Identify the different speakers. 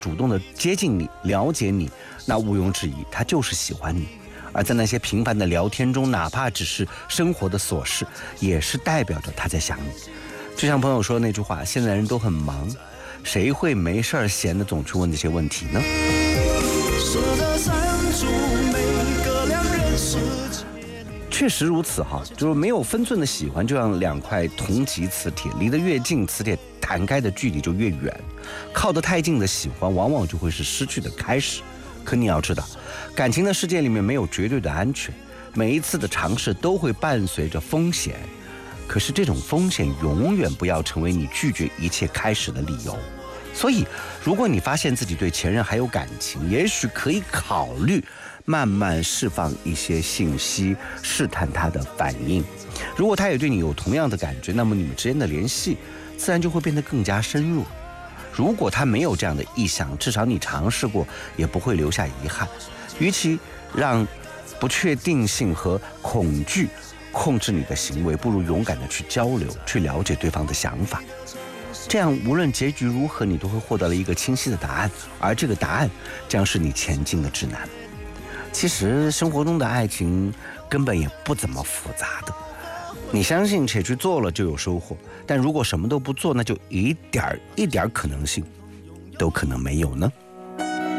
Speaker 1: 主动的接近你、了解你，那毋庸置疑，他就是喜欢你。而在那些平凡的聊天中，哪怕只是生活的琐事，也是代表着他在想你。就像朋友说的那句话，现在人都很忙，谁会没事闲的总去问这些问题呢？确实如此哈，就是没有分寸的喜欢，就像两块同级磁铁，离得越近，磁铁弹开的距离就越远。靠得太近的喜欢，往往就会是失去的开始。可你要知道，感情的世界里面没有绝对的安全，每一次的尝试都会伴随着风险。可是这种风险永远不要成为你拒绝一切开始的理由。所以，如果你发现自己对前任还有感情，也许可以考虑慢慢释放一些信息，试探他的反应。如果他也对你有同样的感觉，那么你们之间的联系自然就会变得更加深入。如果他没有这样的意向，至少你尝试过，也不会留下遗憾。与其让不确定性和恐惧控制你的行为，不如勇敢的去交流，去了解对方的想法。这样无论结局如何，你都会获得了一个清晰的答案，而这个答案将是你前进的指南。其实生活中的爱情根本也不怎么复杂的，你相信且去做了就有收获，但如果什么都不做，那就一点可能性都可能没有呢。